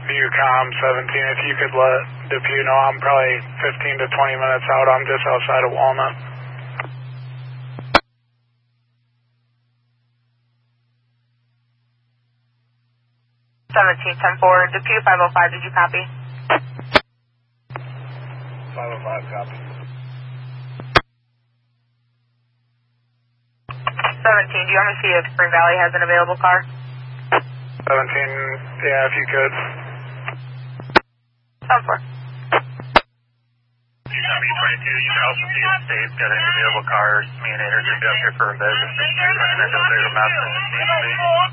Viewcom 17, if you could let Depew know I'm probably 15 to 20 minutes out. I'm just outside of Walnut. 17-10-4, Depew 505, did you copy? 505, copy. 17, do you want me to see if Spring Valley has an available car? 17, yeah, if you could. 10-4. U22, you can also see if State's got any available cars. Me and Andrew can be up here for a bit. Just running into a bigger mess than it seems to be.